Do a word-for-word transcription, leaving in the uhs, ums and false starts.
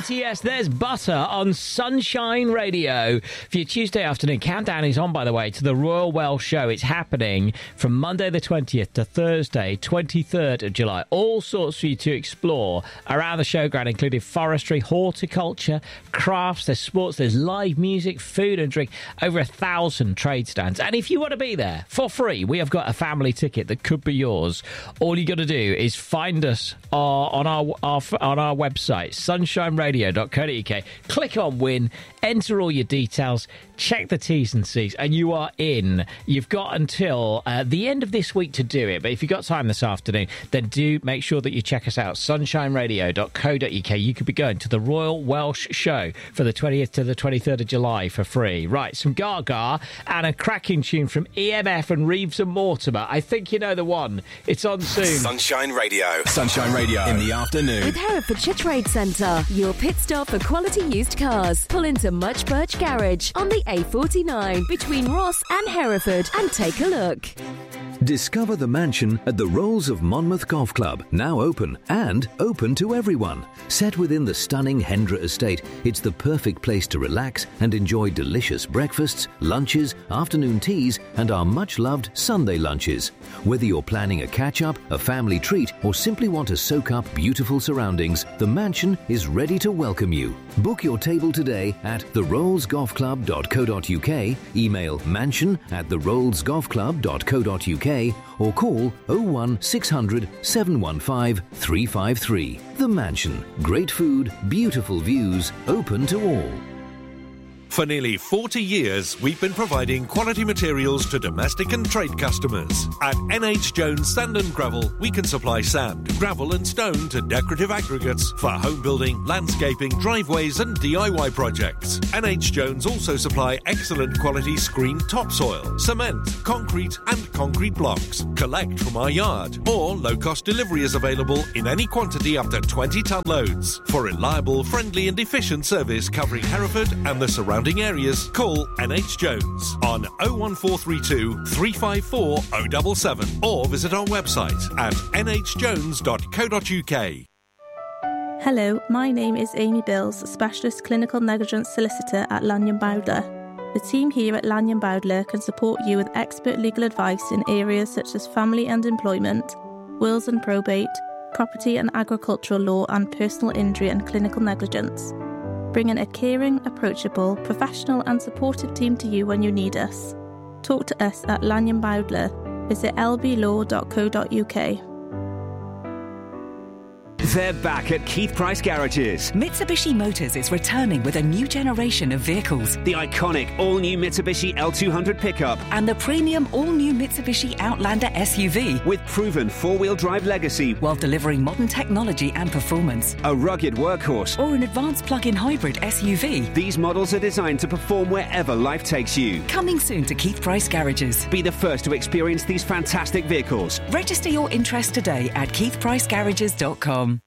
T S, there's Butter on Sunshine Radio. For your Tuesday afternoon, countdown is on, by the way, to the Royal Welsh Show. It's happening from Monday the twentieth to Thursday, twenty-third of July. All sorts for you to explore around the showground, including forestry, horticulture, crafts, there's sports, there's live music, food and drink, over a thousand trade stands. And if you want to be there for free, we have got a family ticket that could be yours. All you got to do is find us uh, on our, our on our website, sunshine radio dot co dot uk. Click on win, enter all your details, check the T's and C's, and you are in. You've got until uh, the end of this week to do it, but if you've got time this afternoon, then do make sure that you check us out, sunshine radio dot co dot uk. You could be going to the Royal Welsh Show for the twentieth to the twenty-third of July for free. Right, some Gaga and a cracking tune from E M F and Reeves and Mortimer. I think you know the one. It's on soon. Sunshine Radio. Sunshine Radio in the afternoon. With Herefordshire Trade Centre, your pit stop for quality used cars. Pull into Much Birch Garage on the A forty-nine between Ross and Hereford and take a look. Discover the mansion at the Rolls of Monmouth Golf Club, now open and open to everyone. Set within the stunning Hendra estate, it's the perfect place to relax and enjoy delicious breakfasts, lunches, afternoon teas and our much-loved Sunday lunches. Whether you're planning a catch-up, a family treat or simply want to soak up beautiful surroundings, the mansion is ready to welcome you. Book your table today at the rolls golf club dot co dot uk, email mansion at the rolls golf club dot co dot uk or call oh one six hundred seven one five three five three. The Mansion. Great food, beautiful views, open to all. For nearly forty years, we've been providing quality materials to domestic and trade customers. At N H Jones Sand and Gravel, we can supply sand, gravel and stone to decorative aggregates for home building, landscaping, driveways and D I Y projects. N H Jones also supply excellent quality screened topsoil, cement, concrete and concrete blocks. Collect from our yard or low-cost delivery is available in any quantity up to twenty tonne loads. For reliable, friendly and efficient service covering Hereford and the surrounding areas, call N H Jones on oh one four three two, three five four, oh seven seven or visit our website at n h jones dot co dot uk. Hello, my name is Amy Bills, Specialist Clinical Negligence Solicitor at Lanyon Bowdler. The team here at Lanyon Bowdler can support you with expert legal advice in areas such as family and employment, wills and probate, property and agricultural law and personal injury and clinical negligence. Bringing a caring, approachable, professional and supportive team to you when you need us. Talk to us at Lanyon Bowdler. Visit l b law dot co dot uk. They're back at Keith Price Garages. Mitsubishi Motors is returning with a new generation of vehicles. The iconic all-new Mitsubishi L two hundred pickup. And the premium all-new Mitsubishi Outlander S U V. With proven four-wheel drive legacy. While delivering modern technology and performance. A rugged workhorse. Or an advanced plug-in hybrid S U V. These models are designed to perform wherever life takes you. Coming soon to Keith Price Garages. Be the first to experience these fantastic vehicles. Register your interest today at keith price garages dot com.